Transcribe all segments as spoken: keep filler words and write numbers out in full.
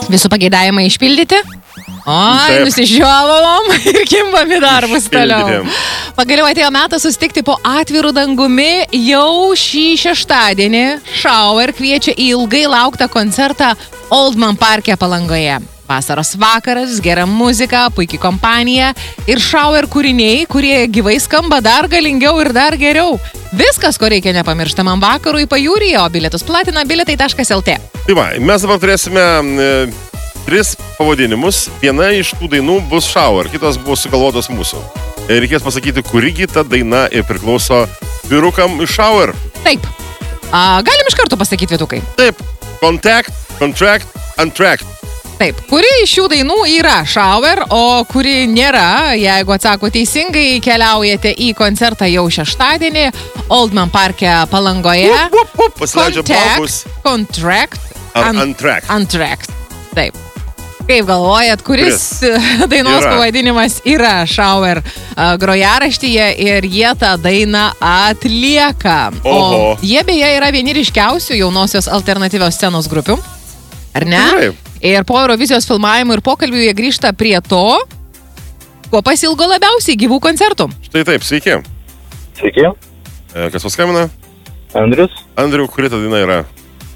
Visų pageidavimai išpildyti? Oi, nusižiovom ir kimbam į darbus toliau. Pagaliau atėjo metas susitikti po atvirų dangumi. Jau šį šeštadienį Shower kviečia į ilgai lauktą koncertą Oldman Parke Palangoje. Vasaros vakaras, gera muzika, puikiai kompanija ir Shower kūriniai, kurie gyvai skamba dar galingiau ir dar geriau. Viskas, ko reikia nepamirštamam vakarui Pajūryje, o bilietus platina bilietai taškas el tė. Tai va, mes dabar turėsime e, tris pavadinimus. Viena iš tų dainų bus Shower, kitos buvo sugalvotos mūsų. Ir reikės pasakyti, kurigi ta daina ir priklauso vyrukam iš Shower. Taip. A, galim iš karto pasakyti vietukai. Taip. Contact, Contract, Untracked. Taip, kuri iš šių dainų yra Shower, o kuri nėra, jeigu atsako teisingai, keliaujate į koncertą jau šeštadienį Oldman Parke Palangoje. Up, up, up. Pasileidžia baugus. Contract, Ar un, Untracked. Untracked. Taip. Kaip galvojat, kuris Kuris? dainos Yra. pavadinimas yra Shower uh, grojaraštyje ir jie tą dainą atlieka. Oho. O jie beje yra vieni ryškiausių jaunosios alternatyvios scenos grupių. Ar ne? Tikrai. Ir po Eurovizijos filmavimų ir pokalbių jie grįžta prie to, ko pasilgo labiausiai gyvų koncertų. Štai taip, sveiki. Sveiki, E, kas paskambina? Andrius. Andriu, kuri ta daina yra?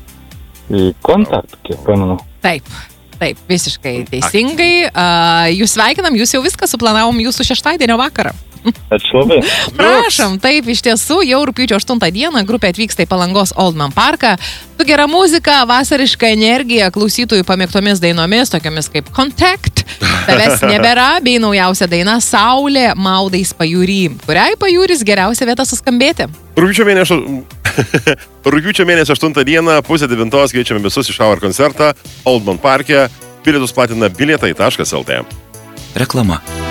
Į kontakt, kiek pamenu. Taip, taip, visiškai teisingai. Uh, jūs sveikinam, jūs jau viską suplanavom jūsų šeštadienio vakarą. Ačiū labai. Prašom, taip, iš tiesų, jau rugpjūčio aštuntą dieną grupė atvyksta į Palangos Oldman Parką. Su gera muzika, vasariška energija, klausytojų pamėgtomis dainomis, tokiamis kaip Contact, Tavęs nebėra, bei naujausia daina Saulė maudais Pajūry, kuriai Pajūris geriausia vieta suskambėti. Rugpjūčio mėnesio... Rugpjūčio mėnesio aštuntą dieną, pusę devintos kviečiame visus į Shower koncertą Oldman Parke. Bilietus platina bilietai taškas el tė. Reklama.